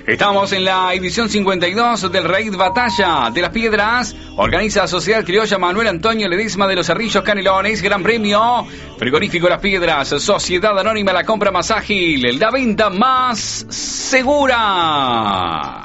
Estamos en la edición 52 del Raid Batalla de las Piedras. Organiza Sociedad Criolla Manuel Antonio Ledesma de los Cerrillos Canelones. Gran premio. Frigorífico Las Piedras. Sociedad Anónima, la compra más ágil, la venta más segura.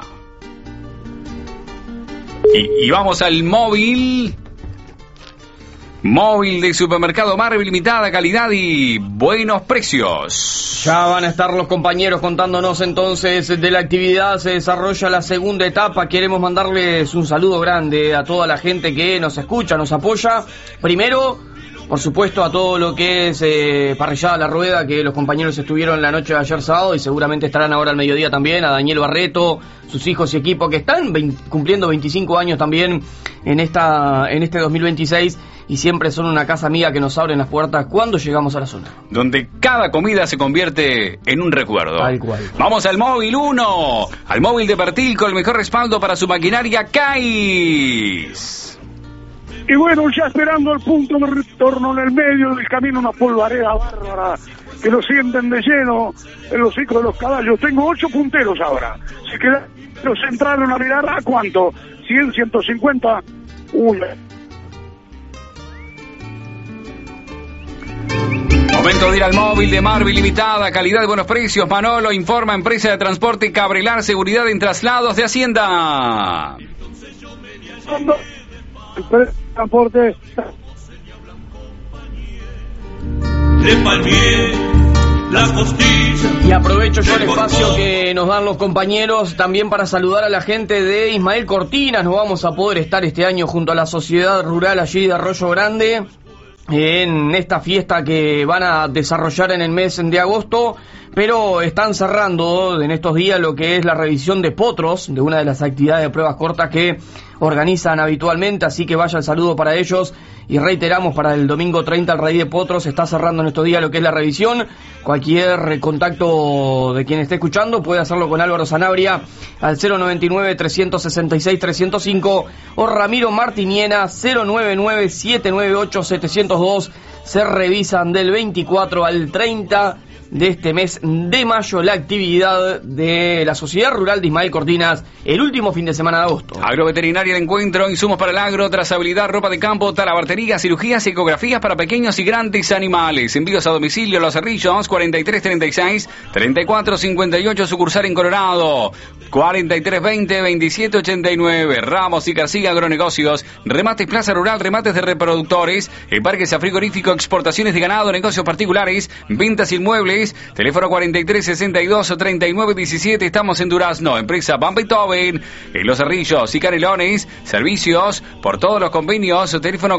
Y vamos al móvil. Móvil de Supermercado Marvel, limitada calidad y buenos precios. Ya van a estar los compañeros contándonos entonces de la actividad. Se desarrolla la segunda etapa. Queremos mandarles un saludo grande a toda la gente que nos escucha, nos apoya. Primero, por supuesto, a todo lo que es Parrillada La Rueda, que los compañeros estuvieron la noche de ayer sábado y seguramente estarán ahora al mediodía también. A Daniel Barreto, sus hijos y equipo que están cumpliendo 25 años también en este 2026. Y siempre son una casa amiga que nos abren las puertas cuando llegamos a la zona. Donde cada comida se convierte en un recuerdo. Tal cual. Vamos al móvil 1. Al móvil de Pertilco, el mejor respaldo para su maquinaria CAIS. Y bueno, ya esperando el punto de retorno en el medio del camino, una polvareda bárbara que lo sienten de lleno en los hijos de los caballos. Tengo 8 punteros ahora. Si quedan los entraron a mirar a cuánto, 100, 150, Momento de ir al móvil de Marvel Limitada, calidad de buenos precios. Manolo informa, empresa de transporte Cabrelar, seguridad en traslados de Hacienda. Transporte. De palmier, las costillas. Y aprovecho yo el espacio que nos dan los compañeros también para saludar a la gente de Ismael Cortinas. Nos vamos a poder estar este año junto a la Sociedad Rural allí de Arroyo Grande en esta fiesta que van a desarrollar en el mes de agosto, pero están cerrando en estos días lo que es la revisión de potros, de una de las actividades de pruebas cortas que organizan habitualmente, así que vaya el saludo para ellos y reiteramos para el domingo 30 el Raid de Potros está cerrando en estos días lo que es la revisión. Cualquier contacto de quien esté escuchando puede hacerlo con Álvaro Sanabria al 099-366-305 o Ramiro Martiniena 099-798-702. Se revisan del 24 al 30 de este mes de mayo la actividad de la Sociedad Rural de Ismael Cortinas el último fin de semana de agosto. Agroveterinaria El Encuentro, insumos para el agro, trazabilidad, ropa de campo, talabartería, cirugías y ecografías para pequeños y grandes animales. Envíos a domicilio Los Cerrillos, 4336-3458, sucursal en Colorado, 4320-2789, Ramos y García Agronegocios, remates Plaza Rural, remates de reproductores, embarques a frigorífico, exportaciones de ganado, negocios particulares, ventas inmuebles. Teléfono 4362-3917. Estamos en Durazno. Empresa Van Beethoven en Los Cerrillos y Canelones. Servicios por todos los convenios. Teléfono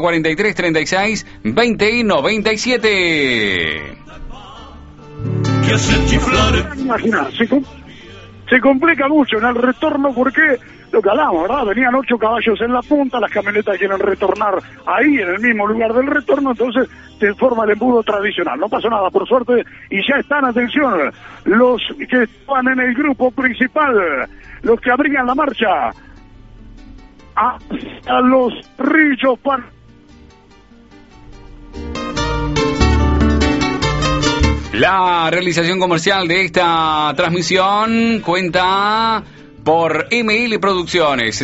4336-2097. Que hace chiflar. Imagina, se complica mucho en el retorno porque lo que hablamos, ¿verdad? Venían 8 caballos en la punta, las camionetas quieren retornar ahí, en el mismo lugar del retorno, entonces se forma el embudo tradicional. No pasó nada, por suerte, y ya están, atención, los que estaban en el grupo principal, los que abrían la marcha, a los Rillos para... La realización comercial de esta transmisión cuenta por ML Producciones,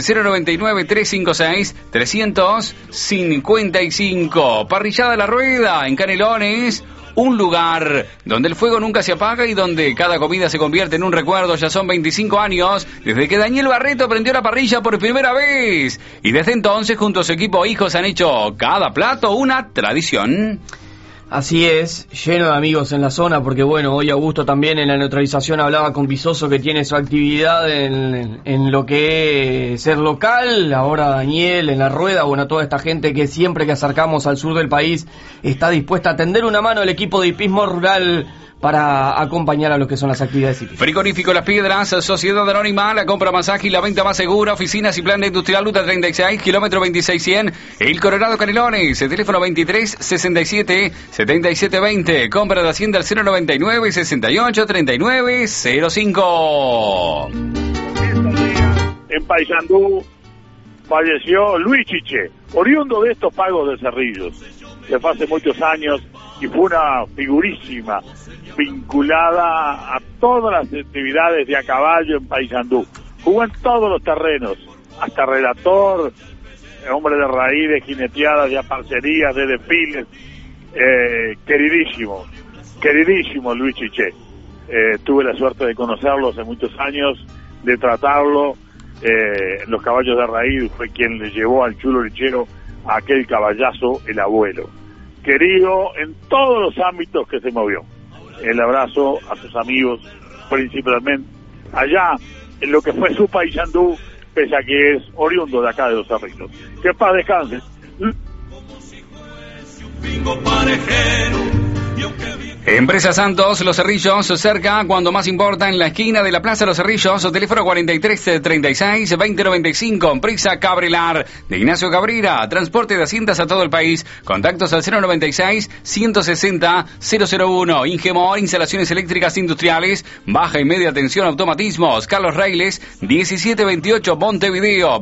099-356-355. Parrillada La Rueda, en Canelones, un lugar donde el fuego nunca se apaga y donde cada comida se convierte en un recuerdo. Ya son 25 años desde que Daniel Barreto prendió la parrilla por primera vez. Y desde entonces, junto a su equipo e hijos, han hecho cada plato una tradición. Así es, lleno de amigos en la zona, porque bueno, hoy Augusto también en la neutralización hablaba con Visoso que tiene su actividad en lo que es ser local, ahora Daniel en La Rueda, bueno, toda esta gente que siempre que acercamos al sur del país está dispuesta a tender una mano al equipo de hipismo rural para acompañar a lo que son las actividades hípicas. Frigorífico Las Piedras, Sociedad Anónima, la compra más ágil, la venta más segura, oficinas y plan de industrial Ruta 36, kilómetro 26100, El Colorado Canelones, el teléfono 2367-7720, compra de Hacienda al 099-6839-05. En Paysandú falleció Luis Chiche, oriundo de estos pagos de Cerrillos, que fue hace muchos años y fue una figurísima vinculada a todas las actividades de a caballo en Paysandú. Jugó en todos los terrenos, hasta relator, hombre de raíz, de jineteadas, de aparcerías, de desfiles. Queridísimo Luis Chiché. Tuve la suerte de conocerlo hace muchos años, de tratarlo. Los caballos de raíz fue quien le llevó al chulo lechero a aquel caballazo, el abuelo. Querido en todos los ámbitos que se movió. El abrazo a sus amigos, principalmente allá en lo que fue su Paysandú, pese a que es oriundo de acá de Los Cerrillos. Que paz descanse. Empresa Santos, Los Cerrillos, cerca cuando más importa, en la esquina de la Plaza Los Cerrillos, teléfono 4336-2095, empresa Cabrelar, de Ignacio Cabrera, transporte de haciendas a todo el país, contactos al 096-160-001, Ingemor, instalaciones eléctricas industriales, baja y media tensión, automatismos, Carlos Reiles, 1728 Montevideo,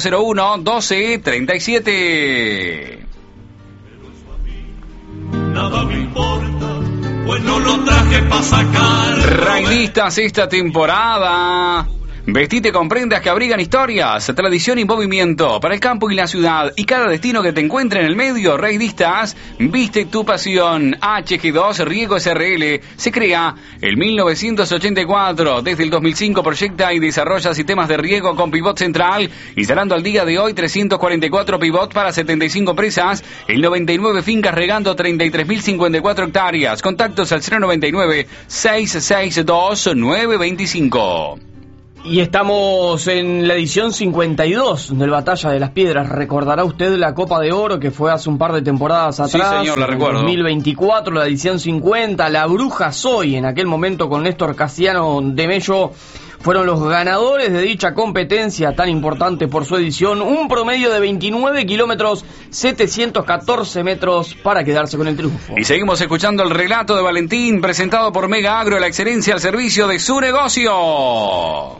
2201-1237. Nada me importa, pues no lo traje para sacar. Raidistas esta temporada. Vestite con prendas que abrigan historias, tradición y movimiento para el campo y la ciudad y cada destino que te encuentre en el medio. Raidistas, viste tu pasión. HG2 Riego SRL se crea en 1984. Desde el 2005 proyecta y desarrolla sistemas de riego con pivot central, instalando al día de hoy 344 pivot para 75 presas, en 99 fincas, regando 33.054 hectáreas. Contactos al 099-662-925. Y estamos en la edición 52 del Batalla de las Piedras. Recordará usted la Copa de Oro que fue hace un par de temporadas atrás. Sí, señor, la recuerdo. 2024, la edición 50. La Bruja Soy, en aquel momento con Néstor Casiano de Mello, fueron los ganadores de dicha competencia tan importante por su edición. Un promedio de 29 kilómetros, 714 metros para quedarse con el triunfo. Y seguimos escuchando el relato de Valentín, presentado por Mega Agro, la excelencia al servicio de su negocio.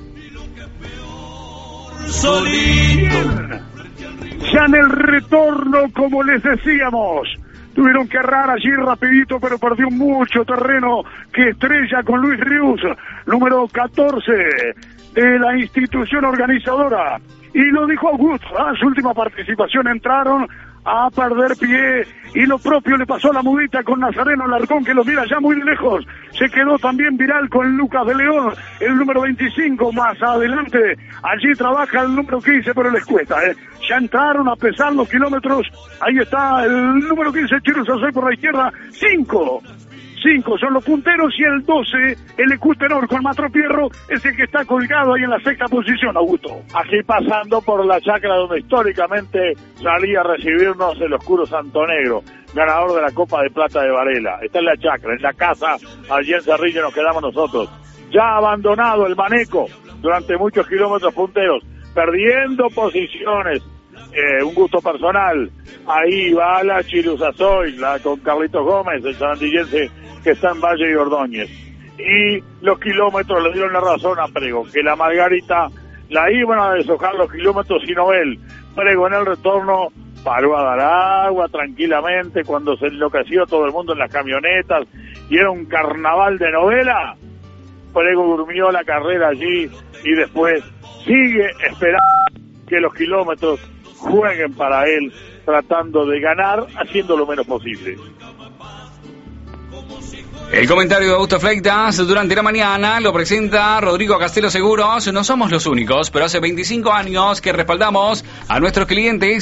Solito. Ya en el retorno, como les decíamos, tuvieron que errar allí rapidito, pero perdió mucho terreno que estrella con Luis Rius, número 14 de la institución organizadora. Y lo dijo Augusto, en su última participación entraron a perder pie, y lo propio le pasó a la mudita con Nazareno Larcón, que lo mira ya muy lejos. Se quedó también viral con Lucas de León, el número 25, más adelante. Allí trabaja el número 15, pero les cuesta, Ya entraron a pesar los kilómetros. Ahí está el número 15, Chiro Sasoy por la izquierda. 5 son los punteros, y el 12, el Ecutenor con Matro Pierro, es el que está colgado ahí en la sexta posición, Augusto. Aquí pasando por la chacra donde históricamente salía a recibirnos el oscuro Santo Negro, ganador de la Copa de Plata de Varela. Está en la chacra, en la casa, allí en Cerrillo nos quedamos nosotros. Ya abandonado el maneco durante muchos kilómetros punteros, perdiendo posiciones. Un gusto personal. Ahí va la Chiruzazoy, con Carlitos Gómez, el sarandillense que está en Valle y Ordóñez. Y los kilómetros le dieron la razón a Prego, que la Margarita la iban a deshojar los kilómetros y no él. Prego en el retorno paró a dar agua tranquilamente cuando se enloqueció todo el mundo en las camionetas y era un carnaval de novela. Prego durmió la carrera allí y después sigue esperando que los kilómetros jueguen para él, tratando de ganar, haciendo lo menos posible. El comentario de Augusto Fleitas durante la mañana lo presenta Rodrigo Castelo Seguros. No somos los únicos, pero hace 25 años que respaldamos a nuestros clientes.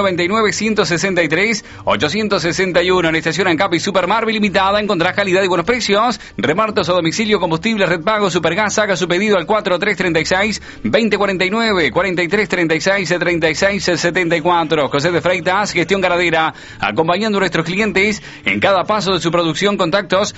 099-163-861. En estación ANCAP y Super Marvel Limitada encontrás calidad y buenos precios. Remartos a domicilio, combustible, red pago, Supergas. Haga su pedido al 4336-2049, 4336-3674. José de Freitas, gestión ganadera, acompañando a nuestros clientes en cada paso de su producción. Contactos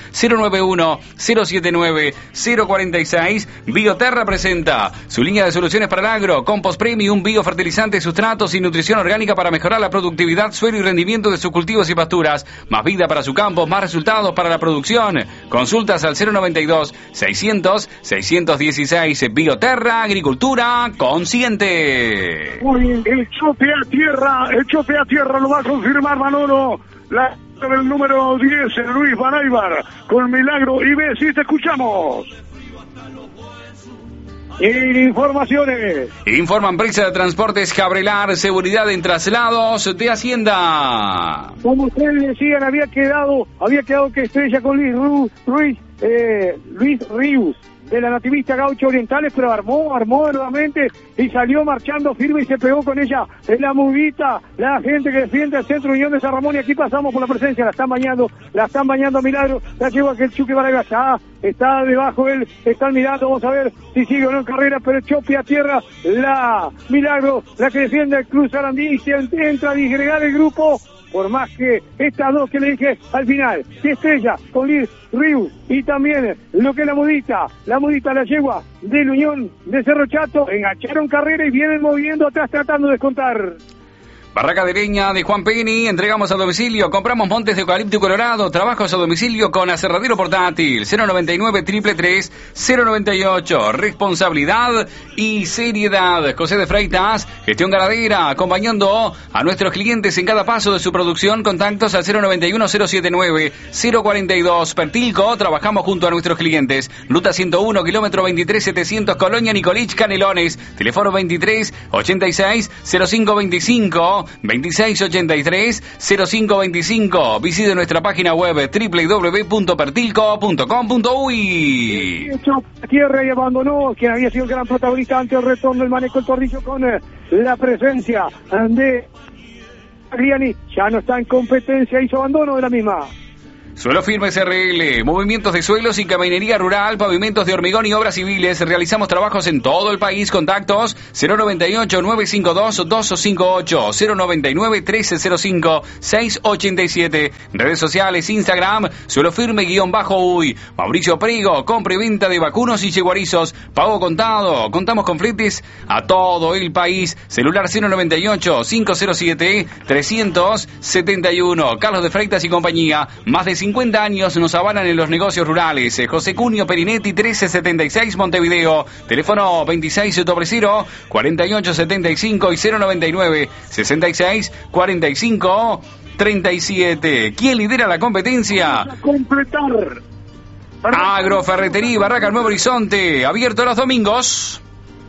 091-079-046. Bioterra presenta su línea de soluciones para el agro: compost premium, biofertilizantes, sustratos y nutrición orgánica para mejorar la productividad, suelo y rendimiento de sus cultivos y pasturas. Más vida para su campo, más resultados para la producción. Consultas al 092-600-616. Bioterra, agricultura consciente. El chope a tierra lo va a confirmar Manolo. La El número 10, Luis Banáibar, con Milagro IB. Sí, te escuchamos. Informaciones. Informa empresa de transportes Cabrelar, seguridad en traslados de Hacienda. Como ustedes decían, había quedado que estrella con Luis Ríos, de la Nativista Gaucho Orientales, pero armó nuevamente y salió marchando firme y se pegó con ella en la mudita, la gente que defiende el Centro Unión de San Ramón. Y aquí pasamos por la presencia, la están bañando Milagro, la lleva aquel Chuque Vargas, está debajo él, están mirando, vamos a ver si sigue o no en carrera, pero echó pie a tierra la Milagro, la que defiende el Cruz Sarandí, y se entra a disgregar el grupo. Por más que estas dos que le dije al final, que Estrella con Liz Rius y también lo que es la mudita, la yegua del Unión de Cerro Chato, engancharon carrera y vienen moviendo atrás tratando de descontar. Barraca de leña de Juan Penny, entregamos a domicilio, compramos montes de eucalipto colorado, trabajos a domicilio con aserradero portátil, 099-333-098, responsabilidad y seriedad. José de Freitas, gestión ganadera, acompañando a nuestros clientes en cada paso de su producción, contactos al 091-079-042. Pertilco, trabajamos junto a nuestros clientes, Ruta 101, kilómetro 23-700, Colonia Nicolich, Canelones, teléfono 23-86-0525, 2683-0525. Visite nuestra página web www.pertilco.com.uy. Tierra y abandonó quien había sido el gran protagonista ante el retorno del manejo del Torrillo con la presencia de Adriani. Ya no está en competencia, hizo abandono de la misma. Suelo Firme SRL, movimientos de suelos y caminería rural, pavimentos de hormigón y obras civiles. Realizamos trabajos en todo el país. Contactos 098-952-258, 099-1305-687. Redes sociales, Instagram, Suelo Firme_uy. Mauricio Prigo, compra y venta de vacunos y yeguarizos. Pago contado. Contamos con fletes a todo el país. Celular 098-507-371. Carlos de Freitas y compañía. Más de 50 años nos avalan en los negocios rurales. José Cunio Perinetti, 1376 Montevideo. Teléfono 2600-4875 y 099-6645-37. ¿Quién lidera la competencia? Completar. Agroferretería Barraca Nuevo Horizonte, abierto los domingos.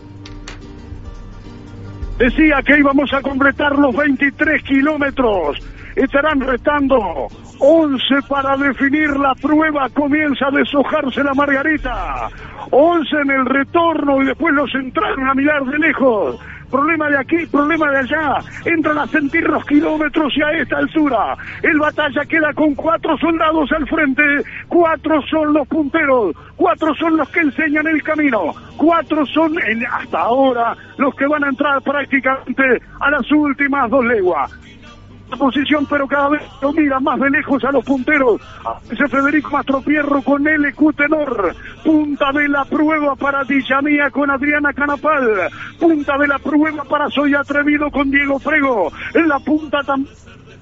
Decía que íbamos a completar los 23 kilómetros. Estarán restando 11 para definir la prueba. Comienza a deshojarse la margarita. 11 en el retorno y después los entraron a mirar de lejos. Problema de aquí, problema de allá. Entran a sentir los kilómetros y a esta altura el Batalla queda con 4 soldados al frente. 4 son los punteros, 4 son los que enseñan el camino, 4 son hasta ahora los que van a entrar prácticamente a las últimas 2 leguas. Posición, pero cada vez lo mira más de lejos a los punteros. Ese Federico Mastropierro con LQ Tenor. Punta de la prueba para Dillamía con Adriana Canapal. Punta de la prueba para Soy Atrevido con Diego Frego. En la punta también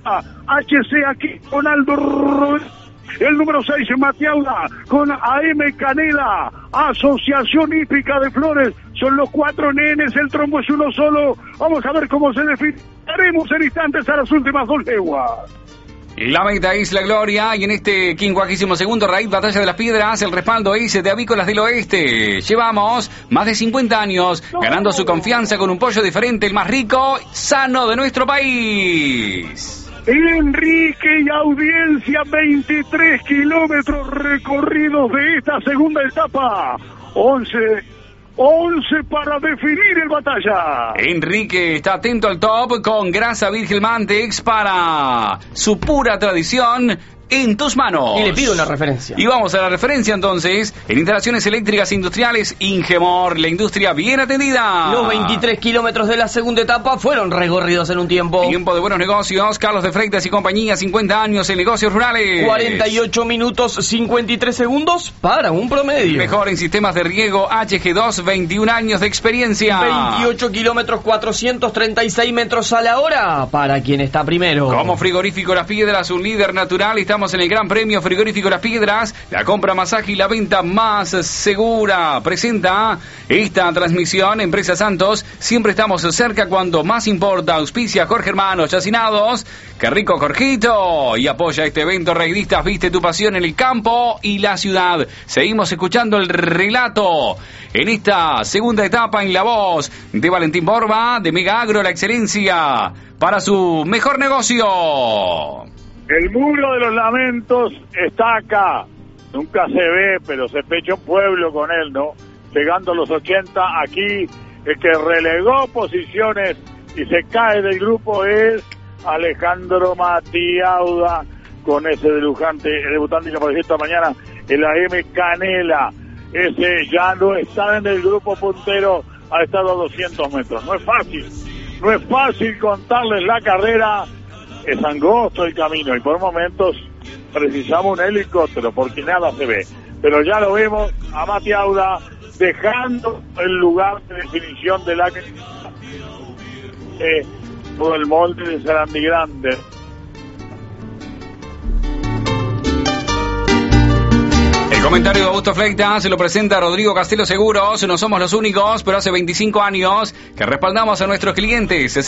HC aquí con Aldo Rodríguez. El número 6, Matiaula, con AM Canela, Asociación Hípica de Flores. Son los 4 nenes, el trombo es uno solo. Vamos a ver cómo se define. Haremos en instantes a las últimas 2 leguas. La meta es la gloria y en este 52º raid Batalla de las Piedras el respaldo es de Avícolas del Oeste. Llevamos más de 50 años ganando su confianza con un pollo diferente, el más rico, sano de nuestro país. Enrique y audiencia, 23 kilómetros recorridos de esta segunda etapa. 11 para definir el Batalla. Enrique está atento al top con grasa Virgil Mantex para su pura tradición. En tus manos. Y le pido una referencia. Y vamos a la referencia entonces. En instalaciones eléctricas industriales Ingemor, la industria bien atendida. Los 23 kilómetros de la segunda etapa fueron recorridos en un tiempo. Tiempo de buenos negocios. Carlos de Freitas y compañía, 50 años en negocios rurales. 48 minutos 53 segundos para un promedio. Mejor en sistemas de riego HG2, 21 años de experiencia. 28 kilómetros 436 metros a la hora para quien está primero. Como frigorífico Las Piedras, un líder natural. Estamos estamos en el Gran Premio Frigorífico Las Piedras, la compra más ágil, la venta más segura. Presenta esta transmisión Empresa Santos. Siempre estamos cerca cuando más importa. Auspicia Jorge Hermanos Chacinados. ¡Qué rico, Jorgito! Y apoya este evento. Reidistas, viste tu pasión en el campo y la ciudad. Seguimos escuchando el relato en esta segunda etapa en la voz de Valentín Borba, de Mega Agro, la excelencia para su mejor negocio. El muro de los lamentos está acá. Nunca se ve, pero se pecha un pueblo con él, ¿no? Llegando a los 80, aquí el que relegó posiciones y se cae del grupo es Alejandro Matiauda, con ese debutante que apareció esta mañana en la M Canela. Ese ya no está en el grupo puntero, ha estado a 200 metros. No es fácil contarles la carrera, es angosto el camino y por momentos precisamos un helicóptero porque nada se ve. Pero ya lo vemos a Matiauda dejando el lugar de definición de la todo el molde de Sarandí Grande. El comentario de Augusto Fleitas se lo presenta Rodrigo Castelo Seguros. No somos los únicos, pero hace 25 años que respaldamos a nuestros clientes.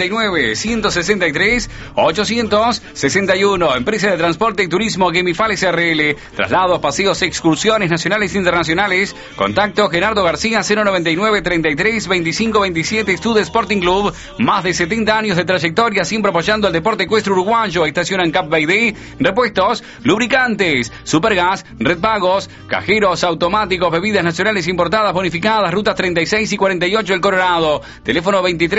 099-163-861. Empresa de Transporte y Turismo Gemifal SRL. Traslados, paseos, excursiones nacionales e internacionales. Contacto Gerardo García 099-33-2527. Stud Sporting Club. Más de 70 años de trayectoria, siempre apoyando al deporte ecuestre uruguayo. Estación ANCAP BD. Repuestos, lubricantes, Supergas, Red Pagos, cajeros automáticos, bebidas nacionales importadas, bonificadas, rutas 36 y 48 El Colorado. Teléfono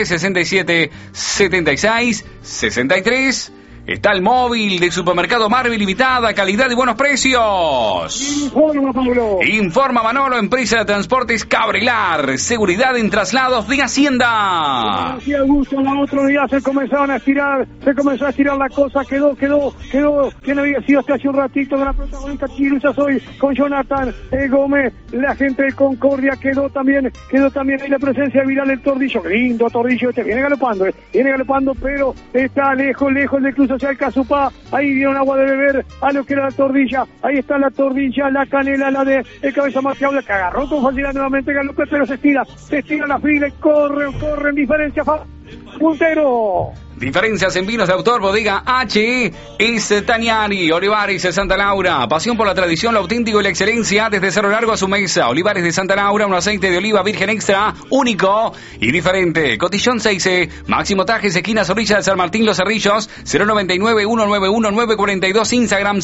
2367-7663. Está el móvil de Supermercado Marvel Limitada, calidad y buenos precios. Informa, Pablo. Informa Manolo, Empresa de Transportes Cabrelar, seguridad en traslados de Hacienda. Sí, Augusto, el otro día se comenzó a estirar la cosa, quedó, quien había sido hasta hace un ratito de la protagonista Chirusa Soy con Jonathan Gómez, la gente de Concordia, quedó también ahí la presencia de Viral el Tordillo, lindo Tordillo, viene galopando, pero está lejos del Cruz Social Casupá, ahí dieron agua de beber a lo que era la Tordilla, ahí está la Tordilla, la Canela, la de Cabeza Matiauda, que agarró con facilidad nuevamente Galope, pero se estira la fila y corre en diferencia, puntero. Diferencias en vinos de autor, Bodega H. es Tañari, Olivares de Santa Laura. Pasión por la tradición, lo auténtico y la excelencia desde Cerro Largo a su mesa. Olivares de Santa Laura, un aceite de oliva virgen extra, único y diferente. Cotillón 6, Máximo Tajes, esquina Zorrilla de San Martín, Los Cerrillos, 099-191-942, Instagram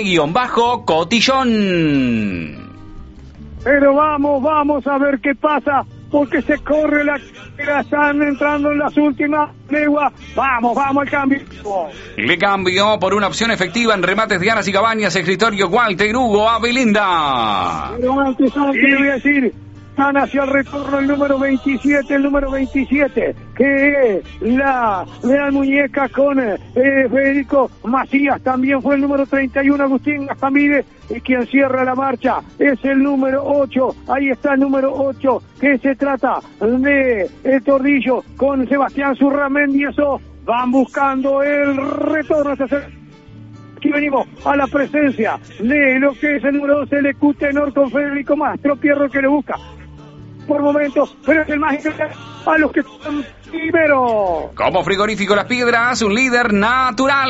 6-Cotillón. Pero vamos a ver qué pasa, porque se corre están entrando en las últimas leguas. Vamos al cambio. Le cambió por una opción efectiva en remates de Aras y Cabañas, escritorio Walter Hugo Avelenda. Pero antes, ¿qué voy a decir? Están hacia el retorno el número 27, que es la Real Muñeca con Federico Macías. También fue el número 31, Agustín Gastamide, y quien cierra la marcha es el número 8. Ahí está el número 8, que se trata de el Tordillo con Sebastián Zurramendi. Eso van buscando el retorno hacia aquí venimos a la presencia de lo que es el número 12, el EQ Tenor con Federico Mastro Pierro, que le busca por momentos, pero es el más interesante a los que están primero. Como Frigorífico Las Piedras, un líder natural.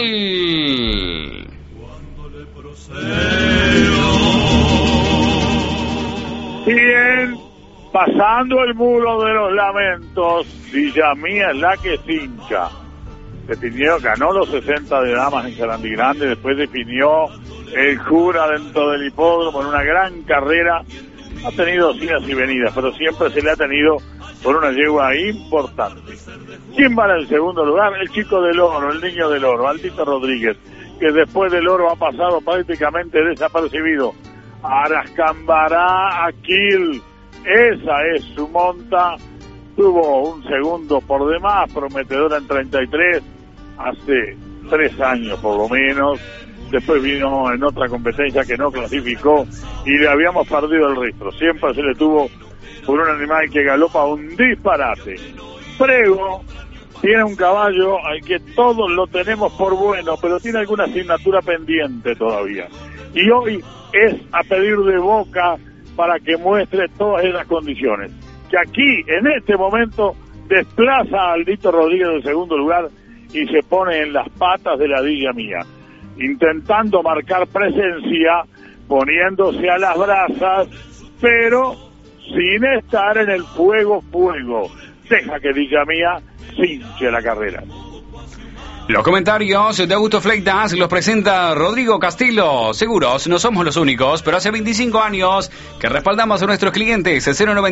Bien, pasando el muro de los lamentos, Villa Mía es la que cincha. Definió, ganó los 60 de damas en Sarandí Grande, después definió el Jura dentro del hipódromo en una gran carrera. Ha tenido idas y venidas, pero siempre se le ha tenido por una yegua importante. ¿Quién va en el segundo lugar? El chico del Oro, el niño del Oro, Altito Rodríguez, que después del Oro ha pasado prácticamente desapercibido. Arascambará Aquil, esa es su monta. Tuvo un segundo por demás, prometedora en 33, hace 3 años por lo menos. Después vino en otra competencia que no clasificó y le habíamos perdido el rastro. Siempre se le tuvo por un animal que galopa un disparate. Prego, tiene un caballo al que todos lo tenemos por bueno, pero tiene alguna asignatura pendiente todavía. Y hoy es a pedir de boca para que muestre todas esas condiciones. Que aquí, en este momento, desplaza a Aldito Rodríguez del segundo lugar y se pone en las patas de la Villa Mía, intentando marcar presencia, poniéndose a las brasas, pero sin estar en el fuego. Deja que Villa Mía cinche la carrera. Los comentarios de Auto Fleitas los presenta Rodrigo Castillo. Seguros, no somos los únicos, pero hace 25 años que respaldamos a nuestros clientes.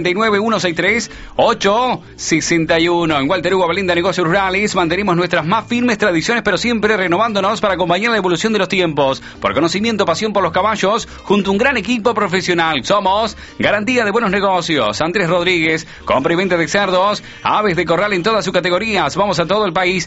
099-163-861. En Walter Hugo Valinda Negocios Rurales mantenemos nuestras más firmes tradiciones, pero siempre renovándonos para acompañar la evolución de los tiempos. Por conocimiento, pasión por los caballos, junto a un gran equipo profesional. Somos garantía de buenos negocios. Andrés Rodríguez, compra y venta de cerdos, aves de corral en todas sus categorías. Vamos a todo el país.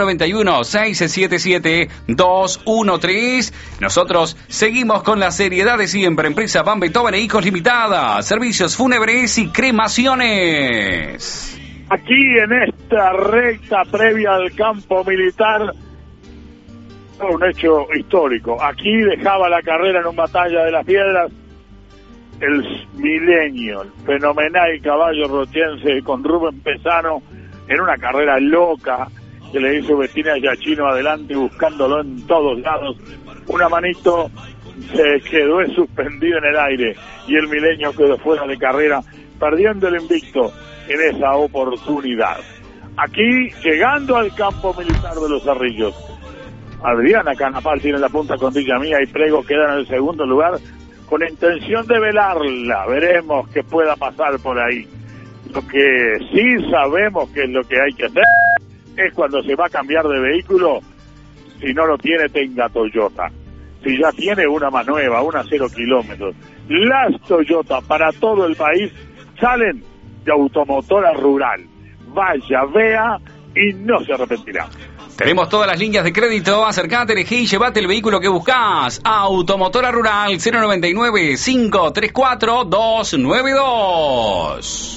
091-677-213. Nosotros seguimos con la seriedad de siempre. Empresa Van Beethoven e Hijos Limitada. Servicios fúnebres y cremaciones. Aquí en esta recta previa al campo militar, un hecho histórico. Aquí dejaba la carrera en un Batalla de las Piedras el Milenio, el fenomenal caballo rochense con Rubén Pesano en una carrera loca que le hizo Bettina Giachino adelante buscándolo en todos lados. Una manito se quedó suspendida en el aire y el Milenio quedó fuera de carrera, perdiendo el invicto en esa oportunidad. Aquí, llegando al campo militar de los Cerrillos, Adriana Canapal tiene la punta con Villa Mía y Prego queda en el segundo lugar con intención de velarla. Veremos qué pueda pasar por ahí. Lo que sí sabemos que es lo que hay que hacer es cuando se va a cambiar de vehículo, si no lo tiene, tenga Toyota. Si ya tiene una más nueva, una 0 kilómetros, las Toyota para todo el país salen de Automotora Rural. Vaya, vea y no se arrepentirá. Tenemos todas las líneas de crédito. Acércate, elegí y llévate el vehículo que buscas. Automotora Rural, 099-534-292.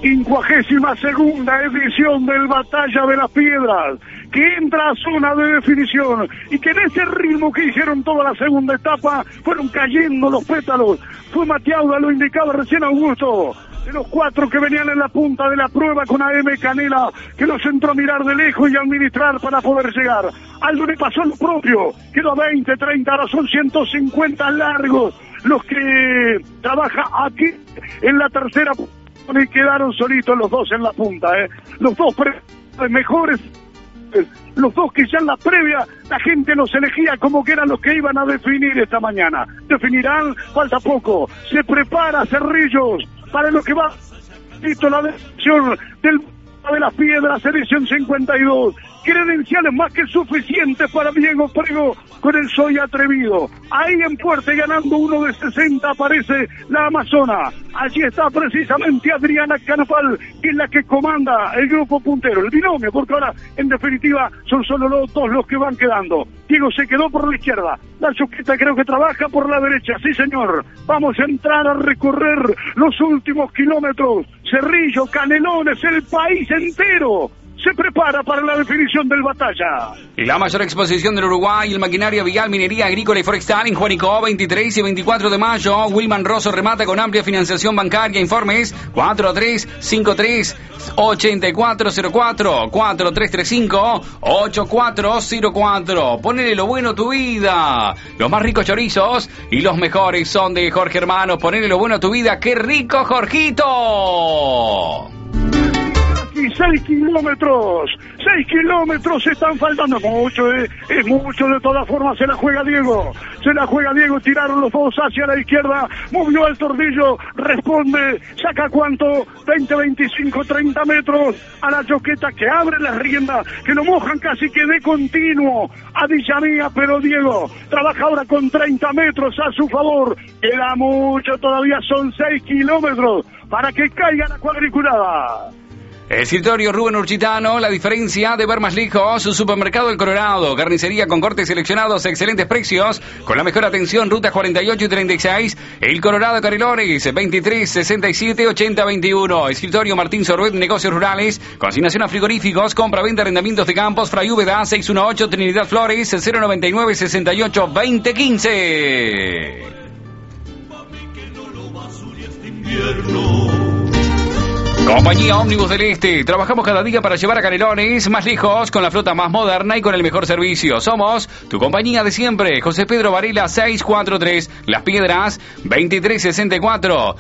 52ª edición del Batalla de las Piedras, que entra a zona de definición y que en ese ritmo que hicieron toda la segunda etapa fueron cayendo los pétalos. Fue Matiauda, lo indicaba recién Augusto, de los 4 que venían en la punta de la prueba con AM Canela, que los entró a mirar de lejos y a administrar para poder llegar. Algo le pasó lo propio, quedó a 20, 30, ahora son 150 largos los que trabaja aquí en la tercera y quedaron solitos los dos en la punta, los dos mejores, los dos que ya en la previa la gente los elegía como que eran los que iban a definir esta mañana. Definirán, falta poco, se prepara Cerrillos para lo que va listo la decisión del de las Piedras, edición 52. Credenciales más que suficientes para Diego Prego con el Soy Atrevido. Ahí en puerta ganando uno de 60 aparece la Amazona. Allí está precisamente Adriana Canapal, que es la que comanda el grupo puntero, el binomio, porque ahora en definitiva son solo los dos los que van quedando. Diego se quedó por la izquierda, la Choqueta creo que trabaja por la derecha, sí señor. Vamos a entrar a recorrer los últimos kilómetros. Cerrillo, Canelones, el país entero se prepara para la definición del Batalla. La mayor exposición del Uruguay, el maquinaria vial, minería agrícola y forestal en Juanico, 23 y 24 de mayo. Wilman Rosso remata con amplia financiación bancaria. Informes 4353-8404, 4335-8404. Ponele lo bueno a tu vida. Los más ricos chorizos y los mejores son de Jorge Hermanos. Ponele lo bueno a tu vida. ¡Qué rico, Jorgito! 6 kilómetros están faltando, mucho, es mucho, de todas formas se la juega Diego, tiraron los dos hacia la izquierda, movió el tordillo, responde, saca cuánto, 20, 25, 30 metros a la Choqueta que abre las riendas, que lo mojan casi que de continuo a Villa Mía, pero Diego trabaja ahora con 30 metros a su favor, queda mucho, todavía son 6 kilómetros para que caiga la cuadriculada. Escritorio Rubén Urchitano, la diferencia de ver más lejos, su supermercado El Colorado, carnicería con cortes seleccionados, excelentes precios, con la mejor atención, rutas 48 y 36, El Colorado Canelones, 23 67 80 21, escritorio Martín Sorbet, negocios rurales, consignación a frigoríficos, compra-venta, arrendamientos de campos, Fray Úbeda, 618 Trinidad Flores, 099 68 20 15. Compañía Ómnibus del Este, trabajamos cada día para llevar a Canelones más lejos, con la flota más moderna y con el mejor servicio. Somos tu compañía de siempre, José Pedro Varela 643, Las Piedras 2364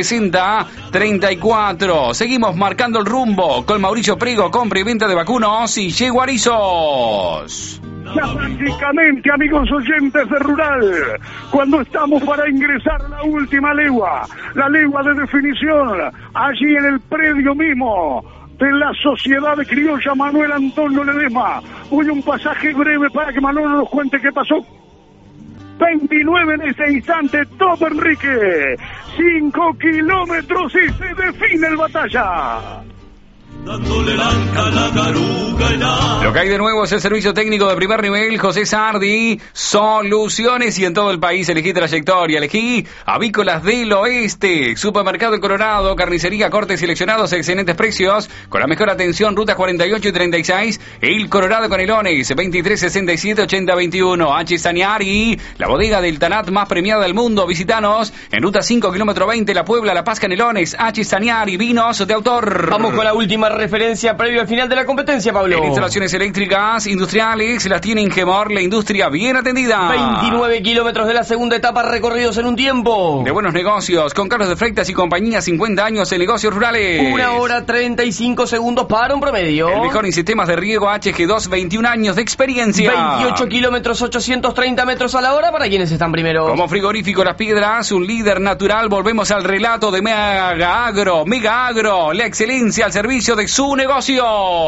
6034. Seguimos marcando el rumbo con Mauricio Prigo, compra y venta de vacunos y Yeguarizos. Ya prácticamente, amigos oyentes de Rural, cuando estamos para ingresar a la última legua, la legua de definición, allí en el predio mismo de la Sociedad Criolla Manuel Antonio Ledesma. Voy a un pasaje breve para que Manolo nos cuente qué pasó. 29 en este instante, Top Enrique, 5 kilómetros y se define el batalla. Dándole la garuga y la... Lo que hay de nuevo es el servicio técnico de primer nivel, José Sardi, soluciones, y en todo el país elegí trayectoria, elegí Avícolas del Oeste, supermercado El Colorado, carnicería, cortes seleccionados, excelentes precios, con la mejor atención, rutas 48 y 36, El Colorado Canelones, 23 67 80 21, H. Saniari, la bodega del Tanat más premiada del mundo, visitanos en ruta 5 kilómetro 20, La Puebla, La Paz, Canelones, H. Saniari, vinos de autor. Vamos con la última referencia previo al final de la competencia, Pablo. En instalaciones eléctricas, industriales, las tiene en Gemor, la industria bien atendida. 29 kilómetros de la segunda etapa recorridos en un tiempo. De buenos negocios, con Carlos de Freitas y compañía, 50 años en negocios rurales. 1 hora 35 segundos para un promedio. El mejor en sistemas de riego HG2, 21 años de experiencia. 28 kilómetros, 830 metros a la hora para quienes están primero. Como frigorífico Las Piedras, un líder natural, volvemos al relato de Mega Agro, la excelencia al servicio de su negocio.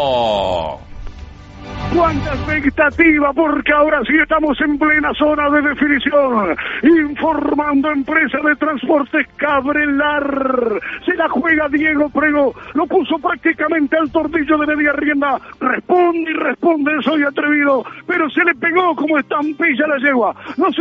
¡Cuánta expectativa! Porque ahora sí estamos en plena zona de definición. Informando Empresa de Transportes Cabrelar. Se la juega Diego Prego. Lo puso prácticamente al tornillo de media rienda. Responde y responde, soy atrevido. Pero se le pegó como estampilla la yegua. No se